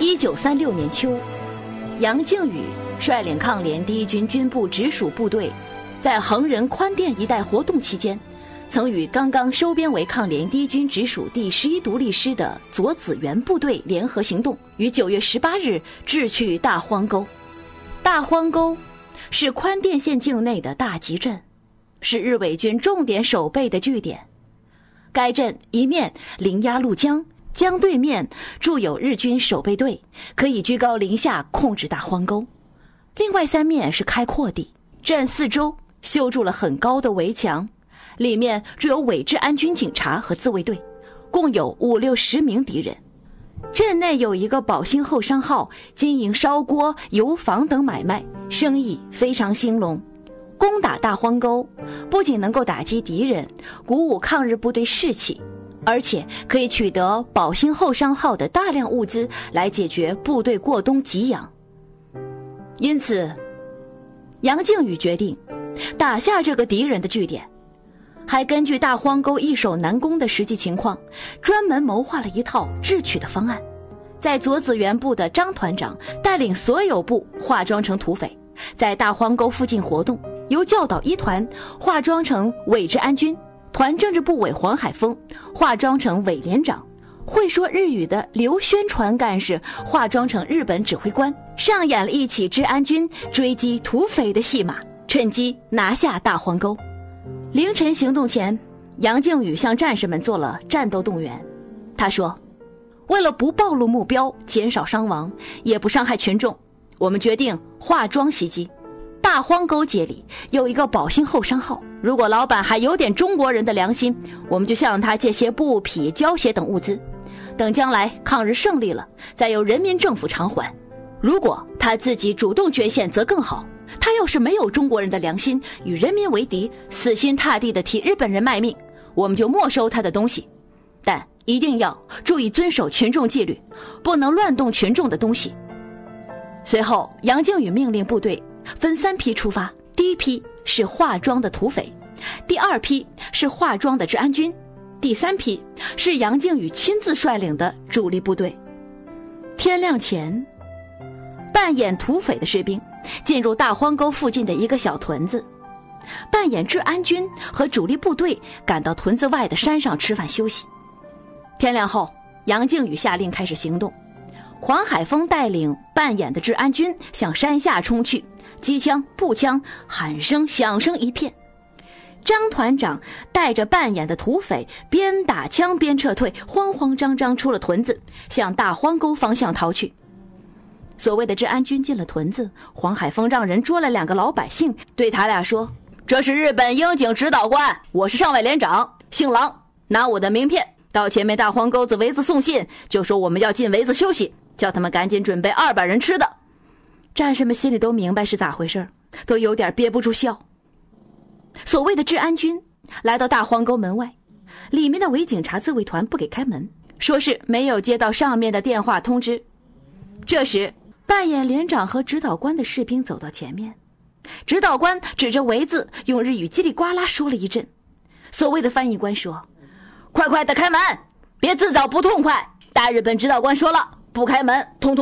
1936年秋，杨靖宇率领抗联第一军军部直属部队，在横仁宽甸一带活动期间，曾与刚刚收编为抗联第一军直属第11独立师的左子元部队联合行动，于9月18日智去大荒沟。大荒沟是宽甸县境内的大集镇，是日伪军重点守备的据点。该镇一面临鸭绿江，江对面驻有日军守备队，可以居高临下控制大荒沟。另外3面是开阔地，镇四周修筑了很高的围墙，里面驻有伪治安军警察和自卫队，共有50-60名敌人。镇内有一个宝兴后商号，经营烧锅、油坊等买卖，生意非常兴隆。攻打大荒沟不仅能够打击敌人，鼓舞抗日部队士气，而且可以取得宝兴后商号的大量物资来解决部队过冬给养。因此杨靖宇决定打下这个敌人的据点，还根据大荒沟易守难攻的实际情况，专门谋划了一套智取的方案。在左子元部的张团长带领所有部化妆成土匪，在大荒沟附近活动，由教导一团化妆成伪治安军，团政治部委黄海峰化妆成伪连长，会说日语的刘宣传干事化妆成日本指挥官，上演了一起治安军追击土匪的戏码，趁机拿下大荒沟。凌晨行动前，杨靖宇向战士们做了战斗动员。他说，为了不暴露目标，减少伤亡，也不伤害群众，我们决定化妆袭击。大荒沟街里有一个宝兴后商号，如果老板还有点中国人的良心，我们就向他借些布匹、胶鞋等物资，等将来抗日胜利了，再由人民政府偿还。如果他自己主动捐献则更好，他要是没有中国人的良心，与人民为敌，死心塌地地替日本人卖命，我们就没收他的东西，但一定要注意遵守群众纪律，不能乱动群众的东西。随后杨靖宇命令部队分3批出发，第一批是化妆的土匪，第2批是化妆的治安军，第3批是杨靖宇亲自率领的主力部队。天亮前，扮演土匪的士兵进入大荒沟附近的一个小屯子，扮演治安军和主力部队赶到屯子外的山上吃饭休息。天亮后，杨靖宇下令开始行动，黄海峰带领扮演的治安军向山下冲去，机枪、步枪、喊声、响声一片。张团长带着扮演的土匪边打枪边撤退，慌慌张张出了屯子，向大荒沟方向逃去。所谓的治安军进了屯子，黄海峰让人捉了2个老百姓，对他俩说，这是日本英警指导官，我是上尉连长，姓郎，拿我的名片到前面大荒沟子围子送信，就说我们要进围子休息，叫他们赶紧准备200人吃的。战士们心里都明白是咋回事，都有点憋不住笑。所谓的治安军来到大荒沟门外，里面的伪警察自卫团不给开门，说是没有接到上面的电话通知。这时扮演连长和指导官的士兵走到前面，指导官指着围子用日语叽里呱啦说了一阵，所谓的翻译官说，快快的开门，别自找不痛快，大日本指导官说了，不开门统统